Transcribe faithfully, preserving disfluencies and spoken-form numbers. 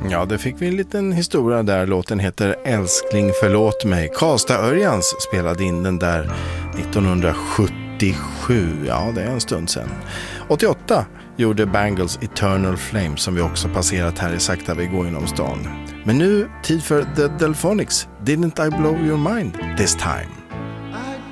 Ja, det fick vi en liten historia där. Låten heter Älskling förlåt mig. Karlstad Örjans spelade in den där nittonhundrasjuttiosju. Ja, det är en stund sedan. åttioåtta gjorde Bangles Eternal Flame, som vi också passerat här i Sakta vi går genom stan. Men nu tid för The Delphonics. Didn't I blow your mind this time?